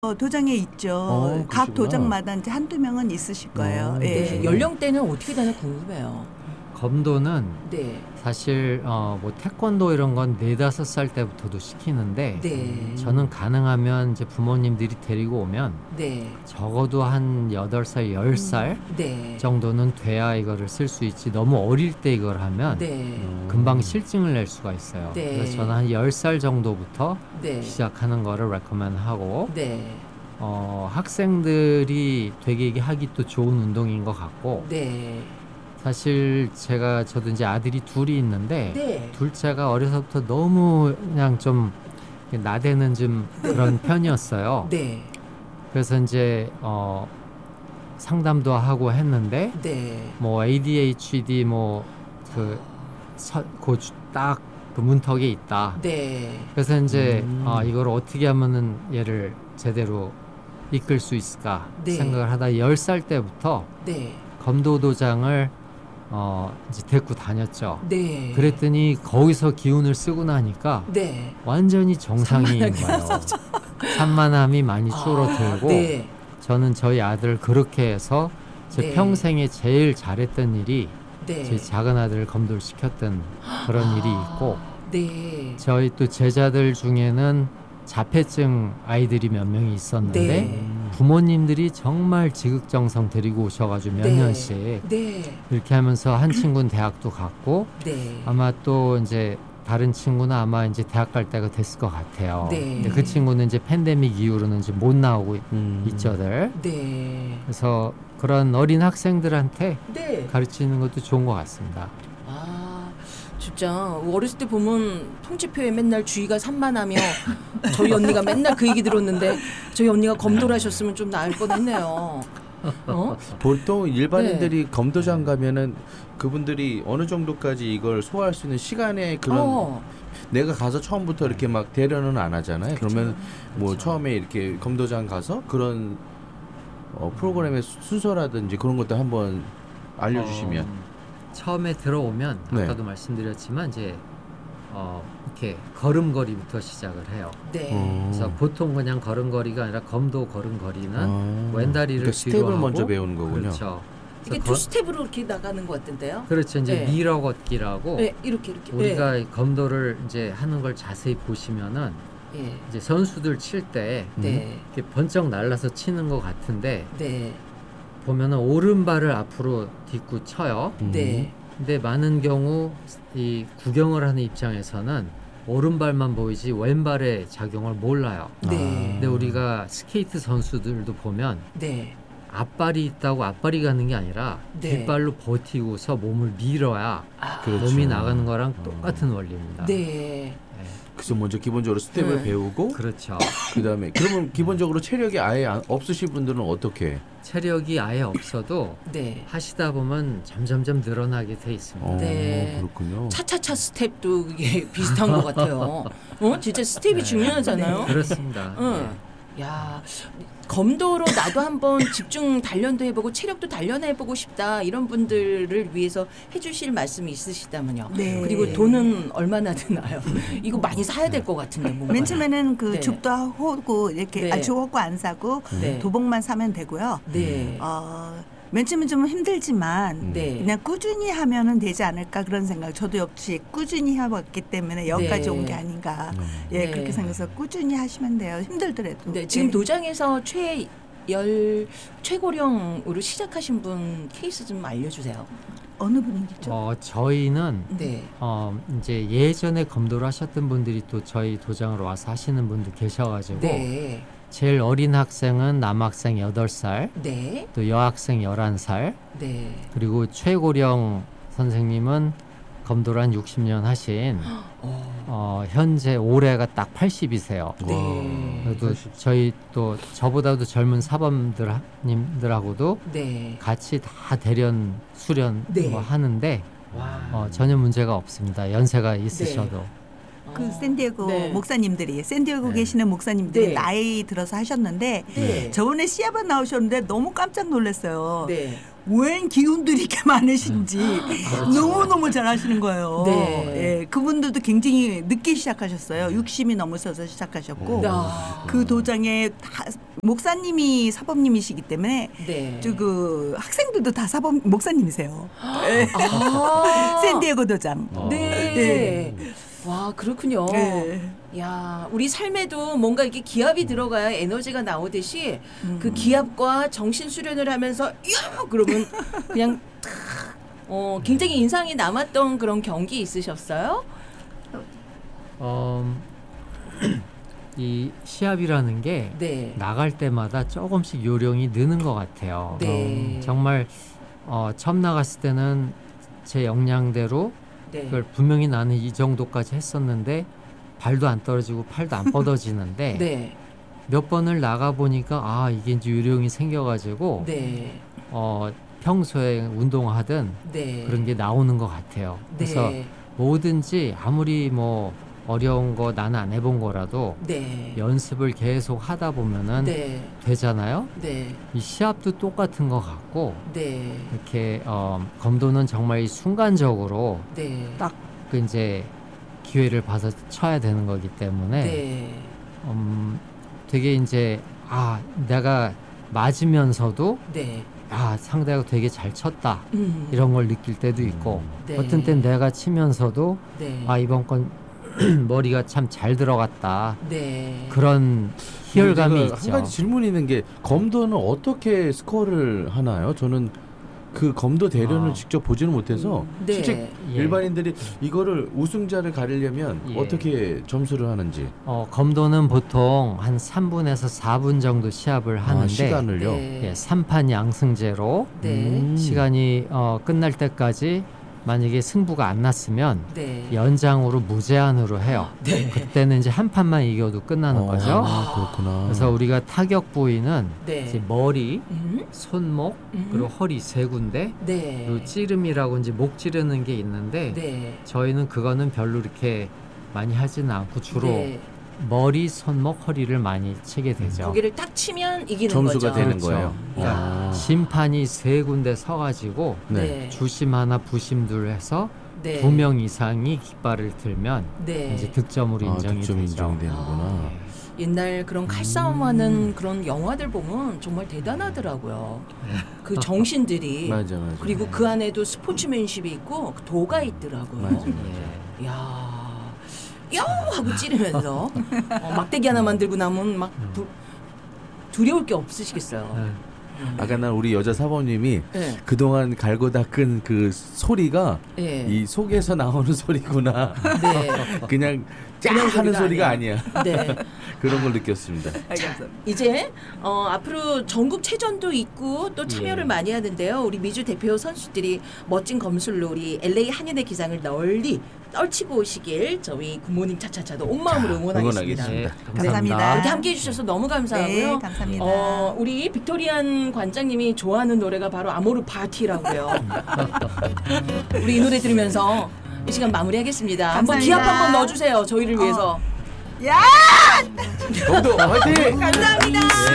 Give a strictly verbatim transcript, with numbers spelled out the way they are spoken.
어, 도장에 있죠. 어, 각 그러시구나. 도장마다 이제 한두 명은 있으실 거예요. 어, 예. 네, 연령대는 어떻게 되나 궁금해요. 검도는 네, 사실 어, 뭐 태권도 이런 건 네다섯 살 때부터도 시키는데 네, 저는 가능하면 이제 부모님들이 데리고 오면 네, 적어도 한 여덟 살, 열 살 네, 정도는 돼야 이거를 쓸 수 있지 너무 어릴 때 이걸 하면 네, 금방 실증을 낼 수가 있어요. 네. 그래서 저는 한 열 살 정도부터 네, 시작하는 거를 레코멘드 하고 네, 어, 학생들이 되게 이게 하기 또 좋은 운동인 것 같고 네, 사실 제가 저도 이제 아들이 둘이 있는데 네, 둘째가 어려서부터 너무 그냥 좀 나대는 좀 그런 편이었어요. 네, 그래서 이제 어, 상담도 하고 했는데 네, 뭐 에이디에이치디 뭐그딱그 문턱에 있다. 네, 그래서 이제 음. 아, 이걸 어떻게 하면은 얘를 제대로 이끌 수 있을까 네. 생각을 하다 열 살 때부터 네, 검도 도장을 어, 이제 데리고 다녔죠. 네. 그랬더니 거기서 기운을 쓰고 나니까 네. 완전히 정상인 거예요. 산만함이 많이 줄어들고 네. 저는 저희 아들을 그렇게 해서 제 네. 평생에 제일 잘했던 일이 네. 제 작은 아들을 검도를 시켰던 그런 일이 있고 네. 저희 또 제자들 중에는 자폐증 아이들이 몇 명이 있었는데 네. 부모님들이 정말 지극정성 데리고 오셔가지고 몇 네. 년씩 네. 이렇게 하면서 한 친구는 대학도 갔고 네. 아마 또 이제 다른 친구는 아마 이제 대학 갈 때가 됐을 것 같아요. 네. 근데 그 친구는 이제 팬데믹 이후로는 이제 못 나오고 음. 있죠들. 네. 그래서 그런 어린 학생들한테 네. 가르치는 것도 좋은 것 같습니다. 아, 진짜 어렸을 때 보면 통지표에 맨날 주의가 산만하며 저희 언니가 맨날 그 얘기 들었는데 저희 언니가 검도를 하셨으면 좀 나을 뻔했네요. 어? 보통 일반인들이 검도장 가면은 그분들이 어느 정도까지 이걸 소화할 수 있는 시간에 그런 어. 내가 가서 처음부터 이렇게 막 대련은 안 하잖아요. 그러면 뭐 그쵸. 처음에 이렇게 검도장 가서 그런 어, 프로그램의 수- 순서라든지 그런 것도 한번 알려주시면. 어, 처음에 들어오면 네. 아까도 말씀드렸지만 이제 어, 이렇게 걸음걸이부터 시작을 해요. 네. 어. 그래서 보통 그냥 걸음걸이가 아니라 검도 걸음걸이는 아. 왼다리를 그러니까 뒤로 스텝을 하고 먼저 배우는 거군요. 그렇죠. 이게 그래서 투 거- 스텝으로 이렇게 나가는 것 같던데요? 그렇죠. 이제 네. 밀어 걷기라고 네, 이렇게 이렇게. 우리가 검도를 이제 하는 걸 자세히 보시면은 네. 예. 이제 선수들 칠 때 네. 이렇게 번쩍 날라서 치는 것 같은데 네. 보면은 오른발을 앞으로 딛고 쳐요. 음. 네. 근데 많은 경우 이 구경을 하는 입장에서는 오른발만 보이지 왼발의 작용을 몰라요. 네. 근데 우리가 스케이트 선수들도 보면 네. 앞발이 있다고 앞발이 가는 게 아니라 네. 뒷발로 버티고서 몸을 밀어야 아. 그렇죠. 몸이 나가는 거랑 똑같은 원리입니다. 네. 네. 그래서 먼저 기본적으로 스텝을 네. 배우고 그렇죠. 그다음에 그러면 기본적으로 체력이 아예 안- 없으신 분들은 어떻게? 체력이 아예 없어도 네. 하시다 보면 점점점 늘어나게 돼 있습니다. 어, 네. 그렇군요. 차차차 스텝도 이게 비슷한 것 같아요. 어? 진짜 스텝이 네. 중요하잖아요. 그렇습니다. 응. 야, 검도로 나도 한번 집중 단련도 해보고 체력도 단련해보고 싶다 이런 분들을 위해서 해주실 말씀이 있으시다면요. 네. 그리고 돈은 얼마나 드나요? 이거 많이 사야 될 것 같은데 뭔가. 맨 처음에는 그 네. 줍도 하고 이렇게 네. 아, 줍하고 안 사고 네. 도복만 사면 되고요. 네. 어, 맨 처음엔 좀 힘들지만 네. 그냥 꾸준히 하면은 되지 않을까 그런 생각. 저도 역시 꾸준히 해왔기 때문에 여기까지 네. 온 게 아닌가. 예, 네. 그렇게 생각해서 꾸준히 하시면 돼요. 힘들더라도. 네, 지금 예. 도장에서 최열 최고령으로 시작하신 분 케이스 좀 알려주세요. 어느 분이죠? 어, 저희는 네. 어, 이제 예전에 검도를 하셨던 분들이 또 저희 도장으로 와서 하시는 분들 계셔가지고 네. 제일 어린 학생은 남학생 여덟 살, 네. 또 여학생 열한 살, 네. 그리고 최고령 선생님은 검도를 한 육십 년 하신 어. 어, 현재 올해가 딱 팔십이세요. 네. 그래도 저희 또 저보다도 젊은 사범들님들하고도 네. 같이 다 대련 수련 네. 뭐 하는데 와. 어, 전혀 문제가 없습니다. 연세가 있으셔도. 그 어. 샌디에고 네. 목사님들이 샌디에고 네. 계시는 목사님들이 네. 나이 들어서 하셨는데 네. 저번에 시합에 나오셨는데 너무 깜짝 놀랐어요. 네. 웬 기운들이 이렇게 많으신지 너무 너무 잘하시는 거예요. 네. 예, 그분들도 굉장히 늦게 시작하셨어요. 육십이 넘으셔서 시작하셨고 아. 그 도장에 다 목사님이 사범님이시기 때문에 네. 저 그 학생들도 다 사범 목사님이세요. 예. 아. 샌디에고 도장. 어. 네. 와 그렇군요. 네. 야 우리 삶에도 뭔가 이렇게 기압이 들어가야 에너지가 나오듯이 그 기압과 정신 수련을 하면서 야 그러면 그냥 탁, 어 굉장히 인상이 남았던 그런 경기 있으셨어요? 어, 이 시합이라는 게 네. 나갈 때마다 조금씩 요령이 느는 것 같아요. 네. 어, 정말 어, 처음 나갔을 때는 제 역량대로 네. 그걸 분명히 나는 이 정도까지 했었는데 발도 안 떨어지고 팔도 안 뻗어지는데 네. 몇 번을 나가 보니까 아 이게 이제 요령이 생겨가지고 네. 어, 평소에 운동하든 네. 그런 게 나오는 것 같아요. 그래서 네. 뭐든지 아무리 뭐 어려운 거 나는 안 해본 거라도 네. 연습을 계속 하다 보면은 네. 되잖아요. 네. 이 시합도 똑같은 것 같고 네. 이렇게 어, 검도는 정말 이 순간적으로 네. 딱 그 이제 기회를 봐서 쳐야 되는 거기 때문에 네. 음, 되게 이제 아 내가 맞으면서도 네. 아 상대가 되게 잘 쳤다 음. 이런 걸 느낄 때도 있고 네. 어떤 땐 내가 치면서도 네. 아 이번 건 머리가 참 잘 들어갔다 네. 그런 희열감이 제가 있죠. 한 가지 질문이 있는 게 검도는 어떻게 스코어를 하나요? 저는 그 검도 대련을 아. 직접 보지는 못해서 네. 실제 예. 일반인들이 이거를 우승자를 가리려면 예. 어떻게 점수를 하는지 어, 검도는 보통 한 삼 분에서 사 분 정도 시합을 하는데 아, 시간을요. 네. 예, 삼 판 양승제로 네. 음. 시간이 어, 끝날 때까지 만약에 승부가 안 났으면 네. 연장으로 무제한으로 해요. 네. 그때는 이제 한 판만 이겨도 끝나는 어, 거죠. 아, 그렇구나. 그래서 우리가 타격 부위는 네. 이제 머리, 음? 손목, 음? 그리고 허리 세 군데, 네. 그리고 찌름이라고 이제 목 찌르는 게 있는데 네. 저희는 그거는 별로 이렇게 많이 하지는 않고 주로 네. 머리, 손목, 허리를 많이 치게 되죠. 거기를 딱 치면 이기는 점수가 거죠. 되는 그렇죠. 거예요. 그러니까 아. 심판이 세 군데 서가지고 네. 네. 주심 하나, 부심 둘 해서 네. 두 명 이상이 깃발을 들면 네. 이제 득점으로 아, 인정이 득점이 되죠. 인정되는구나. 아. 옛날 그런 칼싸움하는 그런 영화들 보면 정말 대단하더라고요. 그 정신들이 맞아, 맞아. 그리고 그 안에도 스포츠맨십이 있고 그 도가 있더라고요. 맞아. 예. 야, 야 하고 찌르면서 어, 막대기 하나 만들고 나면 막 두, 두려울 게 없으시겠어요. 네. 아까 난 우리 여자 사범님이 네. 그동안 갈고 닦은 그 소리가 네. 이 속에서 나오는 소리구나. 네. 그냥 짜 그런 하는 소리가 소리가 아니에요. 아니야. 네. 그런 걸 느꼈습니다. 이제 어, 앞으로 전국 체전도 있고 또 참여를 예. 많이 하는데요. 우리 미주 대표 선수들이 멋진 검술로 우리 엘에이 한인의 기상을 널리 떨치고 오시길 저희 굿모닝 차차차도 온 마음으로 응원하겠습니다. 응원하겠습니다. 네, 감사합니다. 감사합니다. 이렇게 함께해 주셔서 너무 감사하고요. 네, 감사합니다. 어, 우리 빅토리안 관장님이 좋아하는 노래가 바로 아모르 파티라고요. 우리 이 노래 들으면서 이 시간 마무리하겠습니다. 한번 감사합니다. 기합 한번 넣어주세요. 저희를 위해서. 야! 검도 화이팅! 감사합니다.